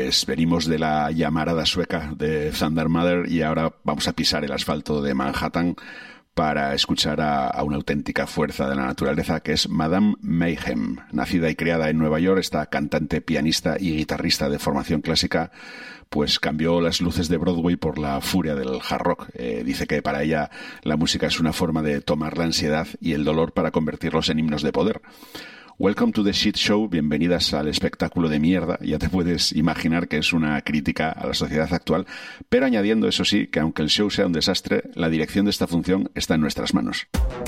Pues venimos de la llamarada sueca de Thunder Mother y ahora vamos a pisar el asfalto de Manhattan para escuchar a una auténtica fuerza de la naturaleza que es Madame Mayhem. Nacida y criada en Nueva York, esta cantante, pianista y guitarrista de formación clásica pues cambió las luces de Broadway por la furia del hard rock. Dice que para ella la música es una forma de tomar la ansiedad y el dolor para convertirlos en himnos de poder. Welcome to the Shit Show, bienvenidas al espectáculo de mierda. Ya te puedes imaginar que es una crítica a la sociedad actual, pero añadiendo, eso sí, que aunque el show sea un desastre, la dirección de esta función está en nuestras manos.